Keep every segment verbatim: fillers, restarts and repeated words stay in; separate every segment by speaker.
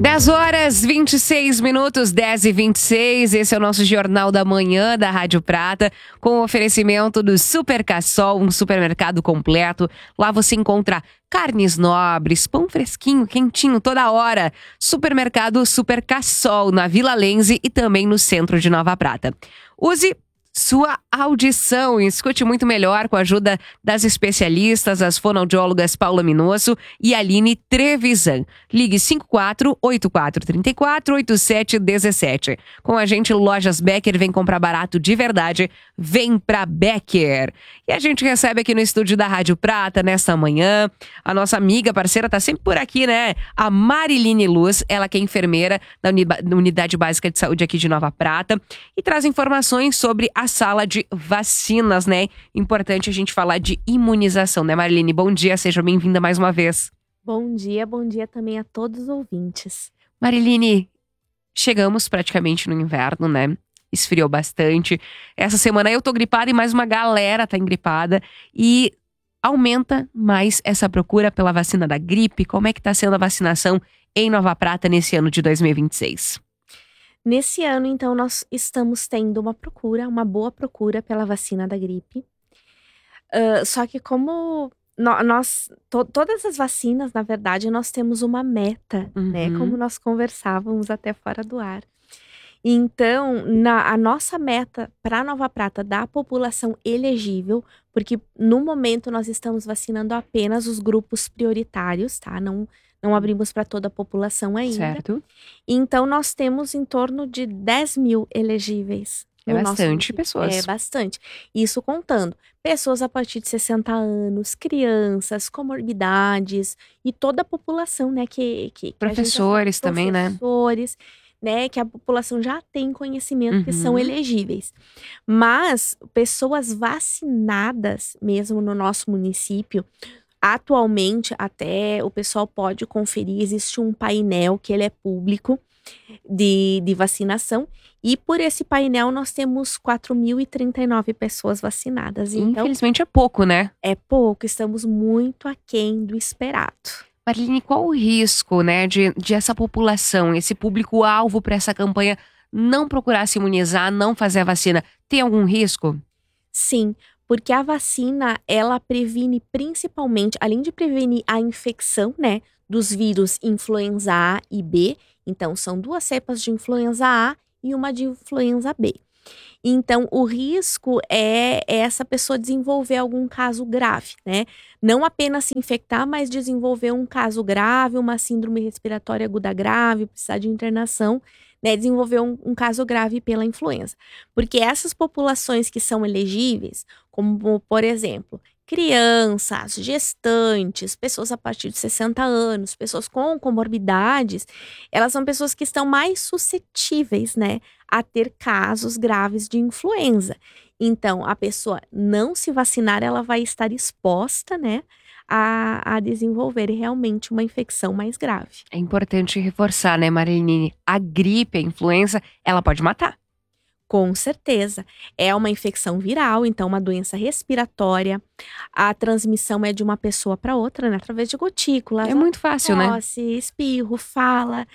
Speaker 1: dez horas, vinte e seis minutos, dez e vinte e seis. Esse é o nosso Jornal da Manhã da Rádio Prata, com o oferecimento do Super Cassol, um supermercado completo. Lá você encontra carnes nobres, pão fresquinho, quentinho toda hora. Supermercado Super Cassol, na Vila Lenze e também no centro de Nova Prata. Use sua audição e escute muito melhor com a ajuda das especialistas, as fonoaudiólogas Paula Minosso e Aline Trevisan. Ligue cinco quatro oito quatro três quatro oito sete um sete. Com a gente, Lojas Becker, vem comprar barato de verdade, vem pra Becker. E a gente recebe aqui no estúdio da Rádio Prata, nesta manhã, a nossa amiga, parceira, tá sempre por aqui, né? A Mariline Luz, ela que é enfermeira da Unidade Básica de Saúde aqui de Nova Prata e traz informações sobre a sala de vacinas, né? Importante a gente falar de imunização, né, Mariline? Bom dia, seja bem-vinda mais uma vez.
Speaker 2: Bom dia, bom dia também a todos os ouvintes.
Speaker 1: Mariline, chegamos praticamente no inverno, né? Esfriou bastante. Essa semana eu tô gripada e mais uma galera tá engripada. E aumenta mais essa procura pela vacina da gripe. Como é que tá sendo a vacinação em Nova Prata nesse ano de dois mil e vinte e seis?
Speaker 2: Nesse ano, então, nós estamos tendo uma procura, uma boa procura pela vacina da gripe. Uh, só que como no, nós, to, todas as vacinas, na verdade, nós temos uma meta,
Speaker 1: Uhum.
Speaker 2: né? Como nós conversávamos até fora do ar. Então, na, a nossa meta para Nova Prata da população elegível, porque no momento nós estamos vacinando apenas os grupos prioritários, tá? Não, não abrimos para toda a população ainda.
Speaker 1: Certo.
Speaker 2: Então, nós temos em torno de dez mil elegíveis.
Speaker 1: É bastante pessoas.
Speaker 2: É bastante. Isso contando pessoas a partir de sessenta anos, crianças, comorbidades e toda a população, né? Que, que, que
Speaker 1: Professores
Speaker 2: fala,
Speaker 1: também, né?
Speaker 2: Professores, né? Que a população já tem conhecimento
Speaker 1: Uhum.
Speaker 2: que são elegíveis. Mas pessoas vacinadas, mesmo no nosso município, atualmente, até o pessoal pode conferir, existe um painel que ele é público de, de vacinação e por esse painel nós temos quatro mil e trinta e nove pessoas vacinadas. Então,
Speaker 1: infelizmente é pouco, né?
Speaker 2: É pouco, estamos muito aquém do esperado.
Speaker 1: Mariline, qual o risco, né, de, de essa população, esse público-alvo para essa campanha não procurar se imunizar, não fazer a vacina? Tem algum risco?
Speaker 2: Sim, porque a vacina, ela previne principalmente, além de prevenir a infecção, né, dos vírus influenza A e B, então são duas cepas de influenza A e uma de influenza B. Então, o risco é, é essa pessoa desenvolver algum caso grave, né? Não apenas se infectar, mas desenvolver um caso grave, uma síndrome respiratória aguda grave, precisar de internação, né? Desenvolver um, um caso grave pela influenza. Porque essas populações que são elegíveis, como, por exemplo, crianças, gestantes, pessoas a partir de sessenta anos, pessoas com comorbidades, elas são pessoas que estão mais suscetíveis, né, a ter casos graves de influenza. Então, a pessoa não se vacinar, ela vai estar exposta, né, a, a desenvolver realmente uma infecção mais grave.
Speaker 1: É importante reforçar, né, Mariline? A gripe, a influenza, ela pode matar.
Speaker 2: Com certeza. É uma infecção viral, então uma doença respiratória. A transmissão é de uma pessoa para outra, né? Através de gotículas.
Speaker 1: É muito fácil, né?
Speaker 2: Tosse, espirro, fala.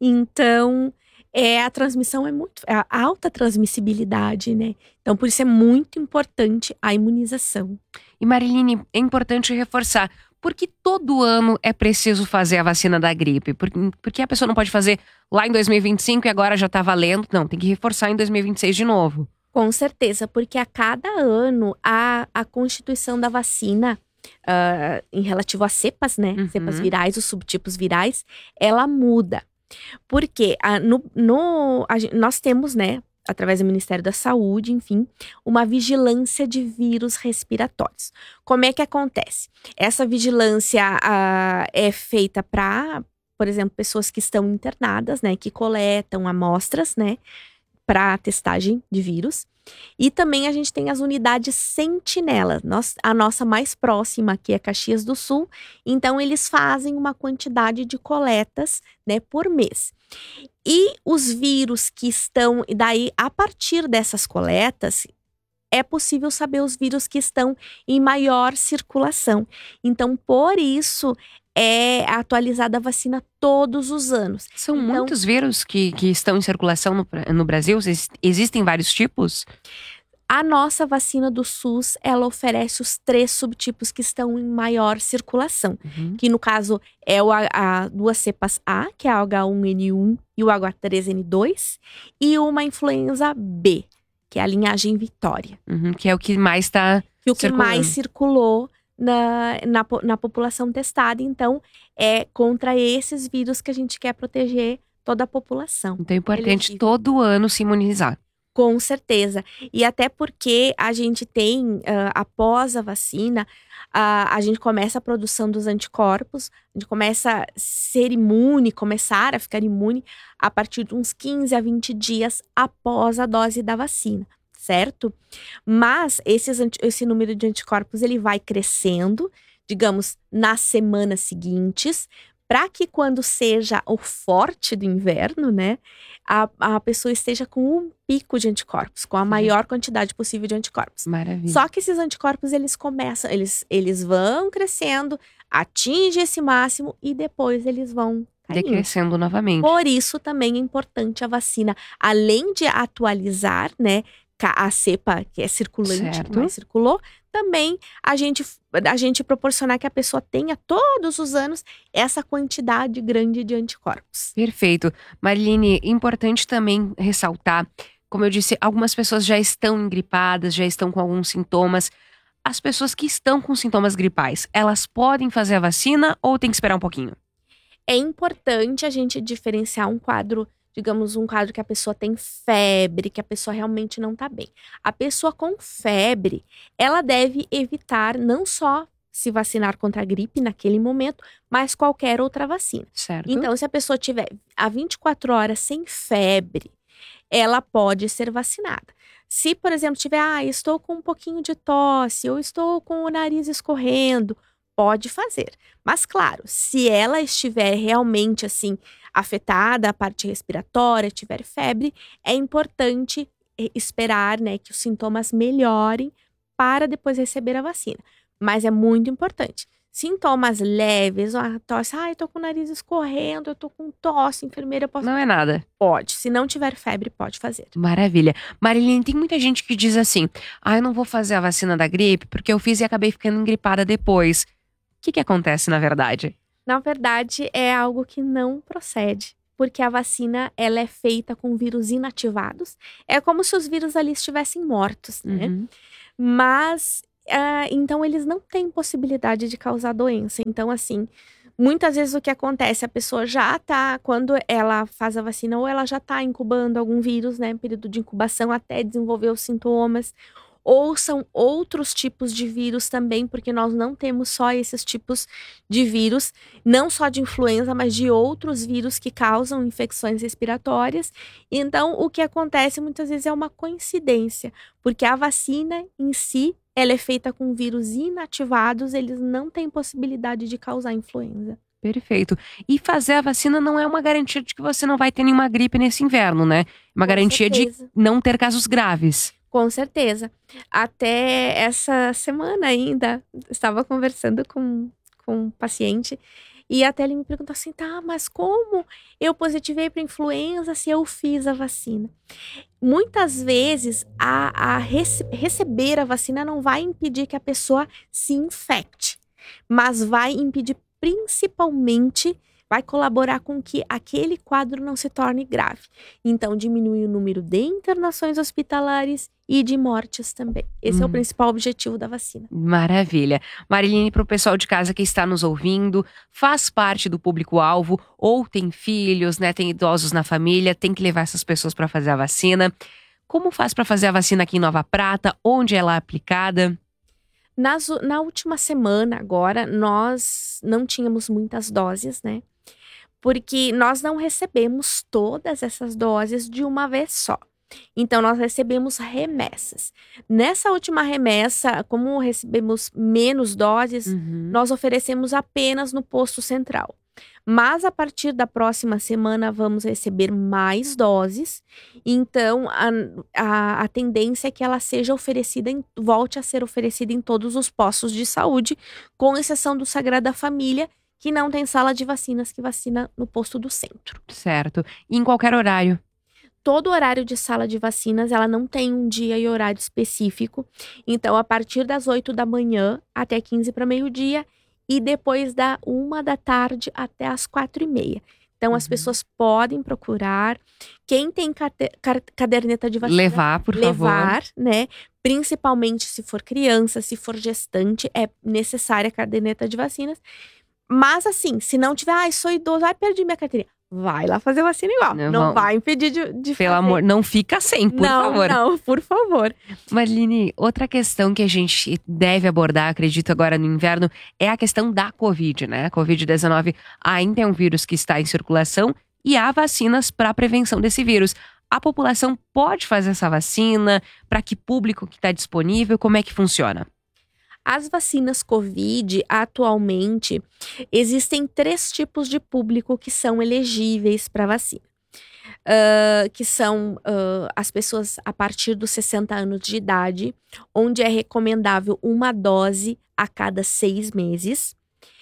Speaker 2: Então, é, a transmissão é muito... É a alta transmissibilidade, né? Então, por isso é muito importante a imunização.
Speaker 1: E, Mariline, é importante reforçar. Por que todo ano é preciso fazer a vacina da gripe? Por, por que a pessoa não pode fazer lá em dois mil e vinte e cinco e agora já tá valendo? Não, tem que reforçar em dois mil e vinte e seis de novo.
Speaker 2: Com certeza, porque a cada ano a, a constituição da vacina, uh, em relativo a cepas, né?
Speaker 1: Uhum.
Speaker 2: Cepas virais, os subtipos virais, ela muda. Porque a, no, no, a, nós temos, né? Através do Ministério da Saúde, enfim, uma vigilância de vírus respiratórios. Como é que acontece? Essa vigilância uh, é feita para, por exemplo, pessoas que estão internadas, né, que coletam amostras, né, para testagem de vírus. E também a gente tem as unidades sentinela, nós, a nossa mais próxima aqui é Caxias do Sul, então eles fazem uma quantidade de coletas, né, por mês. E os vírus que estão, daí a partir dessas coletas, é possível saber os vírus que estão em maior circulação. Então, por isso, é atualizada a vacina todos os anos.
Speaker 1: São
Speaker 2: Então,
Speaker 1: muitos vírus que, que estão em circulação no, pra- no Brasil? Ex- Existem vários tipos?
Speaker 2: a nossa vacina do SUS, ela oferece os três subtipos que estão em maior circulação.
Speaker 1: Uhum.
Speaker 2: Que no caso é o, A- a, duas cepas A, que é a H um N um e o H três N dois. E uma influenza B, que é a linhagem Vitória.
Speaker 1: Uhum, que é o que mais está
Speaker 2: Que o que
Speaker 1: circulando.
Speaker 2: mais circulou na, na, po- na população testada. Então, é contra esses vírus que a gente quer proteger toda a população.
Speaker 1: Então é importante
Speaker 2: Elegível.
Speaker 1: todo ano se imunizar.
Speaker 2: Com certeza. E até porque a gente tem, ah, após a vacina, ah, a gente começa a produção dos anticorpos, a gente começa a ser imune, começar a ficar imune a partir de uns quinze a vinte dias após a dose da vacina, certo? Mas esses, anti- esse número de anticorpos ele vai crescendo, digamos, nas semanas seguintes, para que quando seja o forte do inverno, né, a, a pessoa esteja com um pico de anticorpos, com a maior quantidade possível de anticorpos.
Speaker 1: Maravilha.
Speaker 2: Só que esses anticorpos, eles começam, eles, eles vão crescendo, atinge esse máximo e depois eles vão caindo.
Speaker 1: Decrescendo novamente.
Speaker 2: Por isso também é importante a vacina, além de atualizar, né, ca- a cepa que é circulante,
Speaker 1: Certo.
Speaker 2: que mais circulou, também a gente, a gente proporcionar que a pessoa tenha todos os anos essa quantidade grande de anticorpos.
Speaker 1: Perfeito. Mariline, importante também ressaltar, como eu disse, algumas pessoas já estão engripadas, já estão com alguns sintomas. As pessoas que estão com sintomas gripais, elas podem fazer a vacina ou tem que esperar um pouquinho?
Speaker 2: É importante a gente diferenciar um quadro, digamos, um quadro que a pessoa tem febre, que a pessoa realmente não tá bem. A pessoa com febre, ela deve evitar não só se vacinar contra a gripe naquele momento, mas qualquer outra vacina.
Speaker 1: Certo?
Speaker 2: Então, se a pessoa tiver há vinte e quatro horas sem febre, ela pode ser vacinada. Se, por exemplo, tiver, ah, estou com um pouquinho de tosse, ou estou com o nariz escorrendo, pode fazer. Mas, claro, se ela estiver realmente, assim, afetada, a parte respiratória, tiver febre, é importante eh, esperar, né, que os sintomas melhorem para depois receber a vacina. Mas é muito importante. Sintomas leves, a tosse, ah, eu tô com o nariz escorrendo, eu tô com tosse, enfermeira, eu posso...
Speaker 1: Não é nada.
Speaker 2: Pode. Se não tiver febre, pode fazer.
Speaker 1: Maravilha. Mariline, tem muita gente que diz assim: ah, eu não vou fazer a vacina da gripe porque eu fiz e acabei ficando engripada depois. O que que acontece na verdade?
Speaker 2: Na verdade, é algo que não procede. Porque a vacina, ela é feita com vírus inativados. É como se os vírus ali estivessem mortos, né?
Speaker 1: Uhum.
Speaker 2: Mas, ah, então eles não têm possibilidade de causar doença. Então, assim, muitas vezes o que acontece, a pessoa já tá, quando ela faz a vacina, ou ela já tá incubando algum vírus, né? Período de incubação até desenvolver os sintomas. Ou são outros tipos de vírus também, porque nós não temos só esses tipos de vírus, não só de influenza, mas de outros vírus que causam infecções respiratórias. Então, o que acontece muitas vezes é uma coincidência, porque a vacina em si, ela é feita com vírus inativados, eles não têm possibilidade de causar influenza.
Speaker 1: Perfeito. E fazer a vacina não é uma garantia de que você não vai ter nenhuma gripe nesse inverno, né? Uma
Speaker 2: Com
Speaker 1: garantia
Speaker 2: certeza.
Speaker 1: de não ter casos graves.
Speaker 2: Com certeza. Até essa semana ainda, estava conversando com, com um paciente e até ele me perguntou assim, tá, mas como eu positivei para influenza se eu fiz a vacina? Muitas vezes, a, a rece- receber a vacina não vai impedir que a pessoa se infecte, mas vai impedir principalmente, vai colaborar com que aquele quadro não se torne grave. Então, diminui o número de internações hospitalares e de mortes também. Esse é o
Speaker 1: Hum.
Speaker 2: principal objetivo da vacina.
Speaker 1: Maravilha. Mariline, para o pessoal de casa que está nos ouvindo, faz parte do público-alvo ou tem filhos, né, tem idosos na família, tem que levar essas pessoas para fazer a vacina. Como faz para fazer a vacina aqui em Nova Prata? Onde ela é aplicada?
Speaker 2: Nas, u- na última semana, agora, nós não tínhamos muitas doses, né? Porque nós não recebemos todas essas doses de uma vez só. Então, nós recebemos remessas. Nessa última remessa, como recebemos menos doses,
Speaker 1: Uhum.
Speaker 2: nós oferecemos apenas no posto central. Mas a partir da próxima semana vamos receber mais doses. Então a, a, a tendência é que ela seja oferecida, em, volte a ser oferecida em todos os postos de saúde, com exceção do Sagrada Família, que não tem sala de vacinas, que vacina no posto do centro.
Speaker 1: Certo. E em qualquer horário?
Speaker 2: Todo horário de sala de vacinas, ela não tem um dia e horário específico. Então, a partir das oito da manhã até quinze para meio-dia e depois da uma da tarde até as quatro e meia. Então, uhum. as pessoas podem procurar. Quem tem cate- caderneta de vacina,
Speaker 1: levar, por
Speaker 2: levar,
Speaker 1: favor.
Speaker 2: né? Principalmente se for criança, se for gestante, é necessária a caderneta de vacinas. Mas assim, se não tiver, ai, sou idoso, ai, perdi minha carteirinha. Vai lá fazer vacina igual. Não, não vão... vai impedir de, de
Speaker 1: Pelo
Speaker 2: fazer.
Speaker 1: amor, não fica sem, por
Speaker 2: não,
Speaker 1: favor.
Speaker 2: Não, por favor.
Speaker 1: Marlene, outra questão que a gente deve abordar, acredito agora no inverno, é a questão da Covid, né? A covid dezenove ainda é um vírus que está em circulação e há vacinas para a prevenção desse vírus. A população pode fazer essa vacina? Para que público que está disponível? Como é que funciona?
Speaker 2: As vacinas Covid, atualmente, existem três tipos de público que são elegíveis para vacina. Uh, que são uh, as pessoas a partir dos sessenta anos de idade, onde é recomendável uma dose a cada seis meses.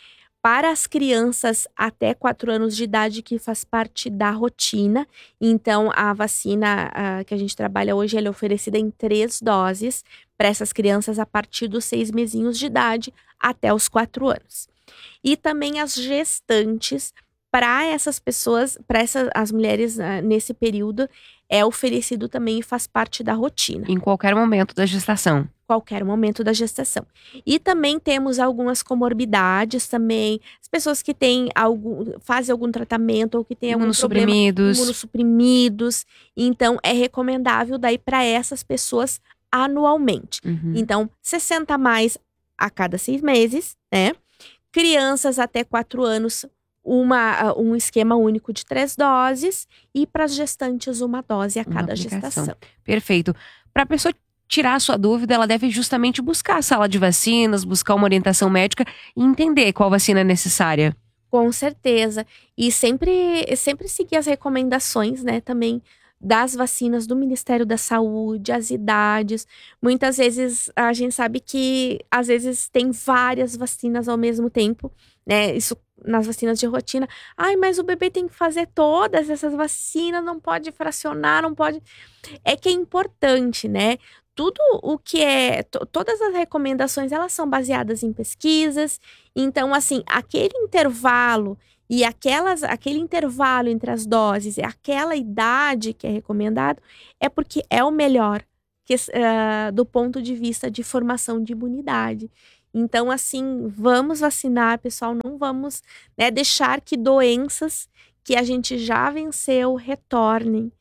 Speaker 2: Para as crianças até quatro anos de idade, que faz parte da rotina. Então, a vacina uh, que a gente trabalha hoje, ela é oferecida em três doses para essas crianças a partir dos seis mesinhos de idade até os quatro anos. E também as gestantes, para essas pessoas, para essas as mulheres uh, nesse período, é oferecido também e faz parte da rotina.
Speaker 1: Em qualquer momento da gestação.
Speaker 2: Qualquer momento da gestação. E também temos algumas comorbidades também, as pessoas que têm algum, fazem algum tratamento ou que têm algum problema, imunossuprimidos. Então, é recomendável daí para essas pessoas anualmente.
Speaker 1: Uhum.
Speaker 2: Então, sessenta a mais a cada seis meses, né? Crianças até quatro anos, uma, um esquema único de três doses. E para as gestantes, uma dose a cada gestação.
Speaker 1: Perfeito. Para a pessoa tirar a sua dúvida, ela deve justamente buscar a sala de vacinas, buscar uma orientação médica e entender qual vacina é necessária.
Speaker 2: Com certeza. E sempre, sempre seguir as recomendações, né, também das vacinas do Ministério da Saúde, as idades. Muitas vezes a gente sabe que às vezes tem várias vacinas ao mesmo tempo, né? Isso nas vacinas de rotina. Ai, mas o bebê tem que fazer todas essas vacinas, não pode fracionar, não pode. É que é importante, né? Tudo o que é, to, todas as recomendações, elas são baseadas em pesquisas. Então, assim, aquele intervalo e aquelas, aquele intervalo entre as doses e aquela idade que é recomendado é porque é o melhor que, uh, do ponto de vista de formação de imunidade. Então, assim, vamos vacinar, pessoal, não vamos, né, deixar que doenças que a gente já venceu retornem.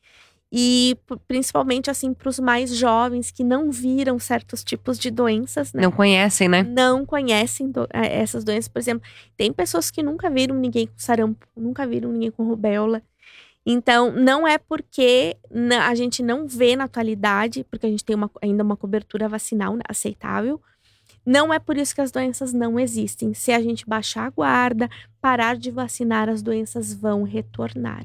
Speaker 2: E principalmente, assim, para os mais jovens que não viram certos tipos de doenças, né?
Speaker 1: Não conhecem, né?
Speaker 2: Não conhecem do, essas doenças. Por exemplo, tem pessoas que nunca viram ninguém com sarampo, nunca viram ninguém com rubéola. Então, não é porque a gente não vê na atualidade, porque a gente tem uma, ainda uma cobertura vacinal, né, aceitável. Não é por isso que as doenças não existem. Se a gente baixar a guarda, parar de vacinar, as doenças vão retornar.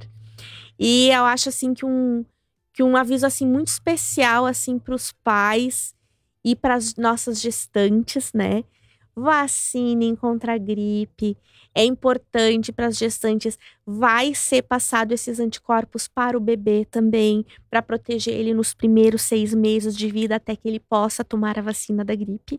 Speaker 2: E eu acho, assim, que um... que um aviso assim muito especial assim para os pais e para as nossas gestantes, né? Vacinem contra a gripe. É importante para as gestantes. Vai ser passado esses anticorpos para o bebê também, para proteger ele nos primeiros seis meses de vida até que ele possa tomar a vacina da gripe.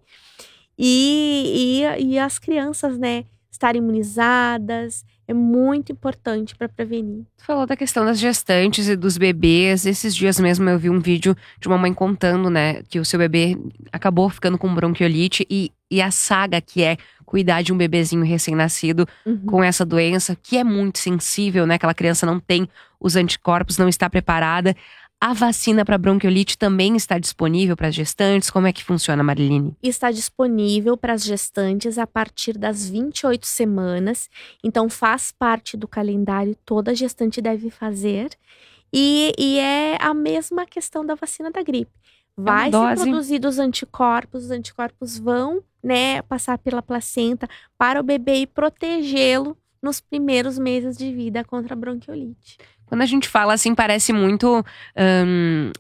Speaker 2: E, e, e as crianças, né? Estarem imunizadas. É muito importante para prevenir.
Speaker 1: Tu falou da questão das gestantes e dos bebês. Esses dias mesmo eu vi um vídeo de uma mãe contando, né, que o seu bebê acabou ficando com bronquiolite e, e a saga que é cuidar de um bebezinho recém-nascido uhum. com essa doença, que é muito sensível, né? Aquela criança não tem os anticorpos, não está preparada. A vacina para bronquiolite também está disponível para as gestantes? Como é que funciona, Marlene?
Speaker 2: Está disponível para as gestantes a partir das vinte e oito semanas. Então, faz parte do calendário, toda gestante deve fazer. E, e é a mesma questão da vacina da gripe. Vai ser produzido os anticorpos, os anticorpos vão, né, passar pela placenta para o bebê e protegê-lo nos primeiros meses de vida contra a bronquiolite.
Speaker 1: Quando a gente fala assim, parece muito hum,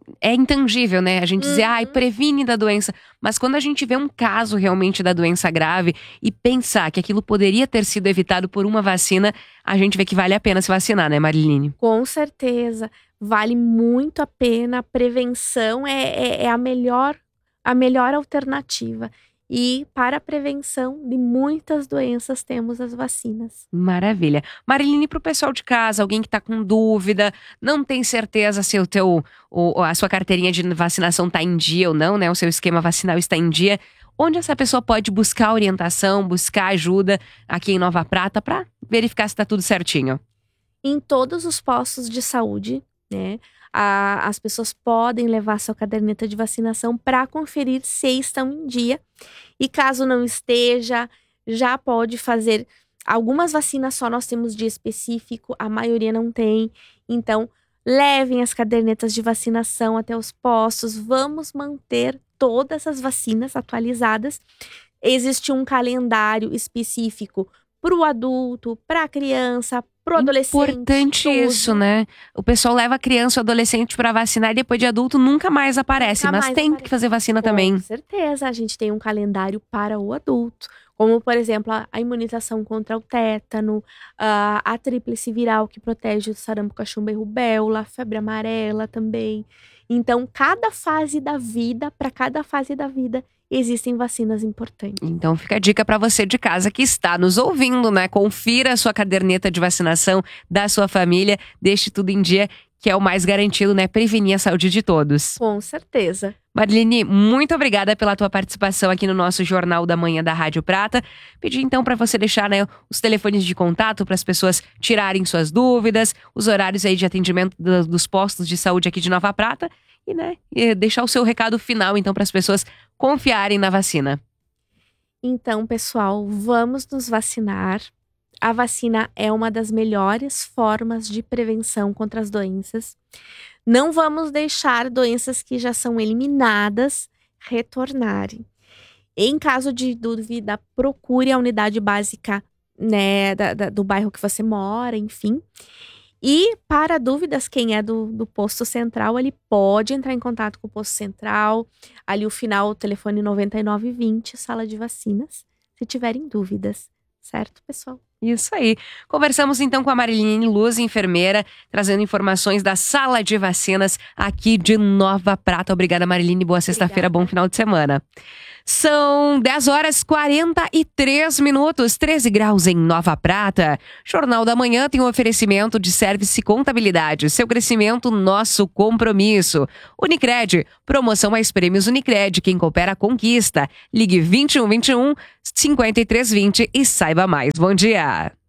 Speaker 1: é intangível, né? A gente dizer, ai,
Speaker 2: Uhum.
Speaker 1: previne da doença. Mas quando a gente vê um caso realmente da doença grave e pensar que aquilo poderia ter sido evitado por uma vacina, a gente vê que vale a pena se vacinar, né, Mariline?
Speaker 2: Com certeza, vale muito a pena. A prevenção é, é, é a melhor, a melhor alternativa. E para a prevenção de muitas doenças temos as vacinas.
Speaker 1: Maravilha. Mariline, para o pessoal de casa, alguém que está com dúvida, não tem certeza se o teu, o, a sua carteirinha de vacinação está em dia ou não, né? O seu esquema vacinal está em dia. Onde essa pessoa pode buscar orientação, buscar ajuda aqui em Nova Prata para verificar se está tudo certinho?
Speaker 2: Em todos os postos de saúde, né? A, as pessoas podem levar sua caderneta de vacinação para conferir se estão em dia. E caso não esteja, já pode fazer. Algumas vacinas só nós temos dia específico, a maioria não tem. Então, levem as cadernetas de vacinação até os postos. Vamos manter todas as vacinas atualizadas. Existe um calendário específico para o adulto, para a criança, para o adolescente.
Speaker 1: Importante
Speaker 2: tudo.
Speaker 1: isso, né? O pessoal leva a criança ou adolescente para vacinar e depois de adulto nunca mais aparece.
Speaker 2: Nunca
Speaker 1: mas
Speaker 2: mais
Speaker 1: tem
Speaker 2: aparece.
Speaker 1: que fazer vacina
Speaker 2: Com
Speaker 1: também.
Speaker 2: certeza, a gente tem um calendário para o adulto. Como, por exemplo, a, a imunização contra o tétano, a, a tríplice viral que protege do sarampo, cachumba e rubéola, a febre amarela também. Então, cada fase da vida, para cada fase da vida, existem vacinas importantes.
Speaker 1: Então fica a dica para você de casa que está nos ouvindo, né? Confira a sua caderneta de vacinação da sua família, deixe tudo em dia, que é o mais garantido, né? Prevenir a saúde de todos.
Speaker 2: Com certeza.
Speaker 1: Mariline, muito obrigada pela tua participação aqui no nosso Jornal da Manhã da Rádio Prata. Pedi então para você deixar, né, os telefones de contato para as pessoas tirarem suas dúvidas, os horários aí de atendimento do- dos postos de saúde aqui de Nova Prata e, né, e deixar o seu recado final então para as pessoas confiarem na vacina.
Speaker 2: Então, pessoal, vamos nos vacinar. A vacina é uma das melhores formas de prevenção contra as doenças. Não vamos deixar doenças que já são eliminadas retornarem. Em caso de dúvida, procure a unidade básica, né, da- da- do bairro que você mora, enfim. E para dúvidas, quem é do, do posto central, ele pode entrar em contato com o posto central. Ali o final, o telefone noventa e nove vinte, sala de vacinas, se tiverem dúvidas. Certo, pessoal?
Speaker 1: Isso aí. Conversamos então com a Mariline Luz, enfermeira, trazendo informações da sala de vacinas aqui de Nova Prata. Obrigada, Mariline. Boa sexta-feira, bom final de semana. São dez horas e quarenta e três minutos, treze graus em Nova Prata. Jornal da Manhã tem um oferecimento de Service Contabilidade. Seu crescimento, nosso compromisso. Unicred, promoção mais prêmios Unicred. Quem coopera, conquista. Ligue vinte e um vinte e um, cinquenta e três vinte e saiba mais. Bom dia.